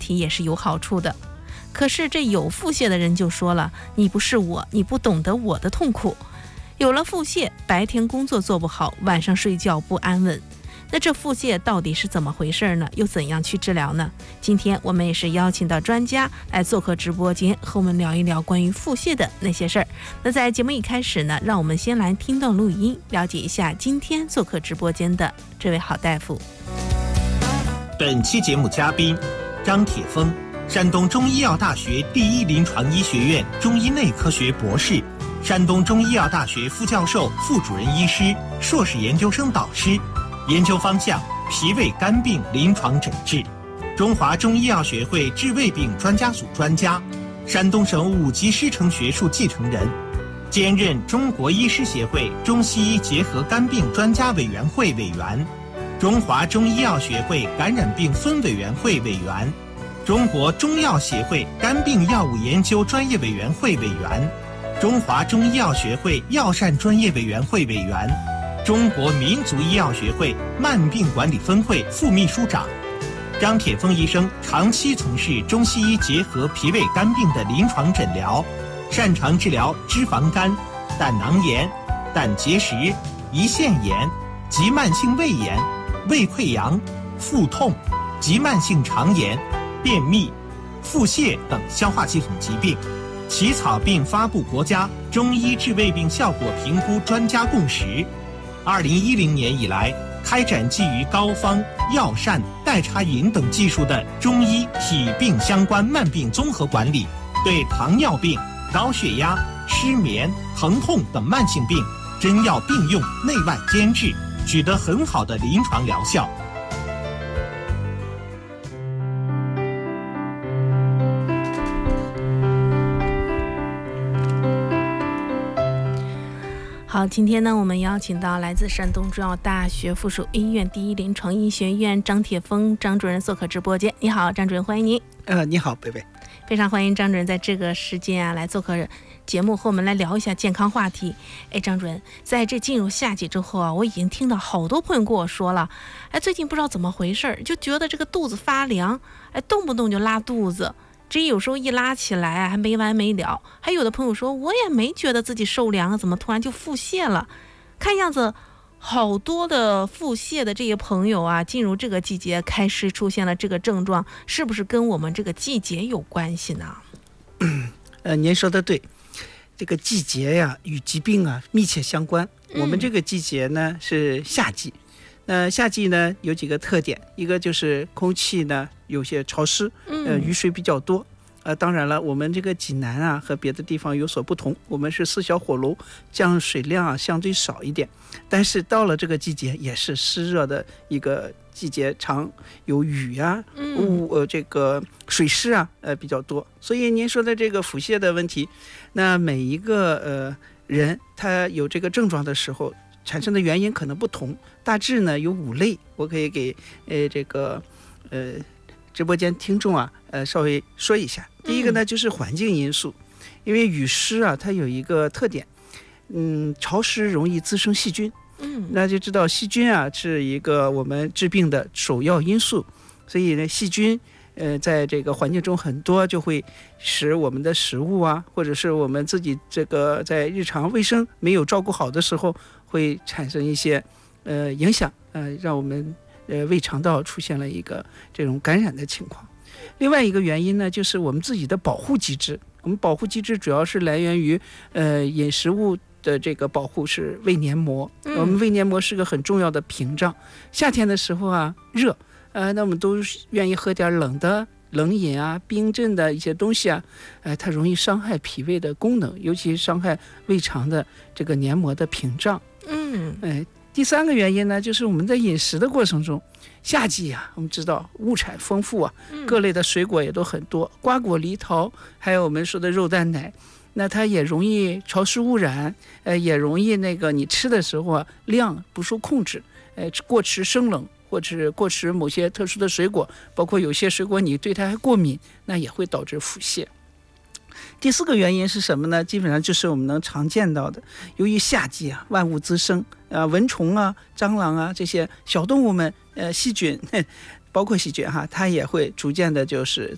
体也是有好处的。可是这有腹泻的人就说了，你不是我，你不懂得我的痛苦。有了腹泻，白天工作做不好，晚上睡觉不安稳。那这腹泻到底是怎么回事呢？又怎样去治疗呢？今天我们也是邀请到专家来做客直播间，和我们聊一聊关于腹泻的那些事儿。那在节目一开始呢，让我们先来听段录音，了解一下今天做客直播间的这位好大夫。 本期节目嘉宾张铁峰，山东中医药大学第一临床医学院中医内科学博士，山东中医药大学副教授、副主任医师、硕士研究生导师，研究方向脾胃肝病临床诊治，中华中医药学会治胃病专家组专家，山东省5级师承学术继承人，兼任中国医师协会中西医结合肝病专家委员会委员，中华中医药学会感染病分委员会委员，中国中药协会肝病药物研究专业委员会委员，中华中医药学会药膳专业委员会委员，中国民族医药学会慢病管理分会副秘书长。张铁峰医生长期从事中西医结合脾胃肝病的临床诊疗，擅长治疗脂肪肝、胆囊炎、胆结石、胰腺炎、急慢性胃炎、胃溃疡、腹痛、急慢性肠炎、便秘、腹泻等消化系统疾病，起草并发布国家中医治胃病效果评估专家共识。2010年以来，开展基于膏方、药膳、代茶饮等技术的中医体病相关慢病综合管理，对糖尿病、高血压、失眠、疼痛等慢性病真药并用，内外兼治，取得很好的临床疗效。 好，今天呢，我们邀请到来自山东中药大学附属医院第一临床医学院张铁峰张主任做客直播间。你好，张主任，欢迎您。 你好，贝贝。 非常欢迎张主任在这个时间来做客节目，和我们来聊一下健康话题。张主任，在这进入夏季之后啊，我已经听到好多朋友跟我说了，最近不知道怎么回事，就觉得这个肚子发凉，动不动就拉肚子。这有时候一拉起来还没完没了。还有的朋友说，我也没觉得自己受凉，怎么突然就腹泻了？看样子好多的腹泻的这些朋友啊，进入这个季节开始出现了这个症状，是不是跟我们这个季节有关系呢？ 您说的对，这个季节呀与疾病啊密切相关。我们这个季节呢是夏季，那夏季呢有几个特点，一个就是空气呢有些潮湿，雨水比较多。当然了，我们这个济南啊和别的地方有所不同，我们是4小火炉，降水量啊相对少一点，但是到了这个季节也是湿热的一个季节，常有雨啊、这个水湿啊比较多。所以您说的这个腹泻的问题，那每一个人他有这个症状的时候产生的原因可能不同，大致呢有5类，我可以给这个直播间听众啊稍微说一下。第一个呢就是环境因素，因为雨湿啊它有一个特点，潮湿容易滋生细菌，那就知道细菌啊是一个我们治病的首要因素，所以呢细菌在这个环境中很多，就会使我们的食物啊，或者是我们自己这个在日常卫生没有照顾好的时候，会产生一些影响，让我们胃肠道出现了一个这种感染的情况。另外一个原因呢，就是我们自己的保护机制。我们保护机制主要是来源于饮食物的这个保护，是胃黏膜。我们胃黏膜是个很重要的屏障。夏天的时候啊热，那我们都愿意喝点冷饮啊、冰镇的一些东西啊，它容易伤害脾胃的功能，尤其伤害胃肠的这个黏膜的屏障。第3个原因呢，就是我们在饮食的过程中，夏季啊，我们知道物产丰富啊，各类的水果也都很多，瓜果梨桃，还有我们说的肉蛋奶，那它也容易潮湿污染，也容易那个你吃的时候啊量不受控制，过吃生冷，或者是过吃某些特殊的水果，包括有些水果你对它还过敏，那也会导致腹泻。第4个原因是什么呢？基本上就是我们能常见到的，由于夏季啊万物滋生，蚊虫啊、蟑螂啊这些小动物们，细菌，包括细菌哈，它也会逐渐的就是